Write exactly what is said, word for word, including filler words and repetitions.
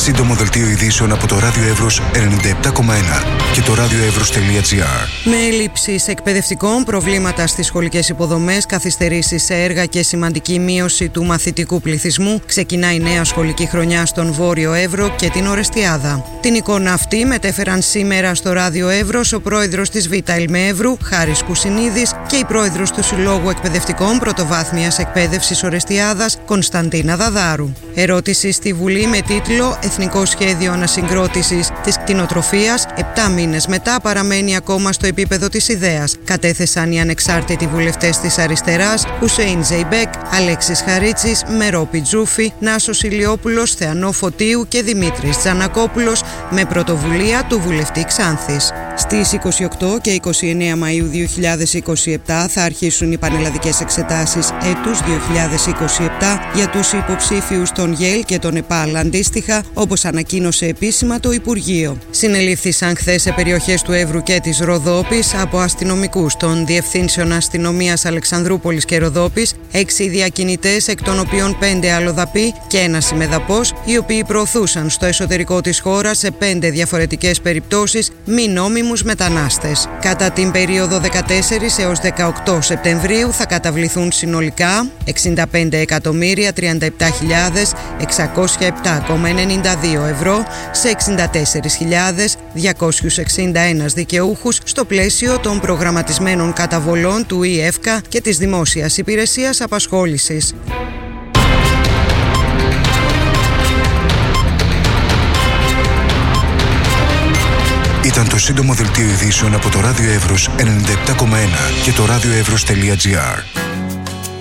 Σύντομο δελτίο ειδήσεων από το Ράδιο Εύρος ενενήντα επτά κόμμα ένα και το radioevros.gr. Με έλλειψεις εκπαιδευτικών, προβλήματα στις σχολικές υποδομές, καθυστερήσεις σε έργα και σημαντική μείωση του μαθητικού πληθυσμού, ξεκινά η νέα σχολική χρονιά στον Βόρειο Εύρο και την Ορεστιάδα. Την εικόνα αυτή μετέφεραν σήμερα στο Ράδιο Εύρος ο πρόεδρος της Β' Ελμεεύρου, Χάρης Κουσινίδης, και η πρόεδρος του Συλλόγου Εκπαιδευτικών Πρωτοβάθμιας Εκπαίδευσης Ορεστιάδας, Κωνσταντίνα Δαδάρου. Ερώτηση στη Βουλή με τίτλο «Εθνικό Σχέδιο Ανασυγκρότησης της Κτηνοτροφίας, επτά μήνες μετά παραμένει ακόμα στο επίπεδο της ιδέας», κατέθεσαν οι ανεξάρτητοι βουλευτές της Αριστεράς, Χουσέιν Ζεϊμπέκ, Αλέξης Χαρίτσης, Μερό Πιτζούφη, Νάσος Ηλιόπουλος, Θεανό Φωτίου και Δημήτρης Τζανακόπουλος, με πρωτοβουλία του βουλευτή Ξάνθης. Στις είκοσι οκτώ και είκοσι εννέα Μαΐου δύο χιλιάδες είκοσι επτά θα αρχίσουν οι πανελλαδικές εξετάσεις έτους δύο χιλιάδες είκοσι επτά για τους υποψήφιους των ΓΕΛ και των ΕΠΑΛ αντίστοιχα, όπως ανακοίνωσε επίσημα το Υπουργείο. Συνελήφθησαν χθες σε περιοχές του Εύρου και της Ροδόπης από αστυνομικούς των Διευθύνσεων Αστυνομίας Αλεξανδρούπολης και Ροδόπης έξι διακινητές, εκ των οποίων πέντε αλλοδαποί και ένας ημεδαπός, οι οποίοι προωθούσαν στο εσωτερικό της χώρας σε πέντε διαφορετικές περιπτώσεις μη νόμιμους μετανάστες. Κατά την περίοδο δεκατέσσερις έως δεκαοκτώ Σεπτεμβρίου θα καταβληθούν συνολικά εξήντα πέντε εκατομμύρια τριάντα επτά χιλιάδες εξακόσια επτά κόμμα ενενήντα δύο ευρώ σε εξήντα τέσσερις χιλιάδες διακόσιους εξήντα ένα δικαιούχους στο πλαίσιο των προγραμματισμένων καταβολών του ΙΕΦΚΑ και της Δημόσιας Υπηρεσίας Απασχόλησης. Ήταν το σύντομο δελτίο ειδήσεων από το Ράδιο Εύρος ενενήντα επτά κόμμα ένα και το radioevros.gr.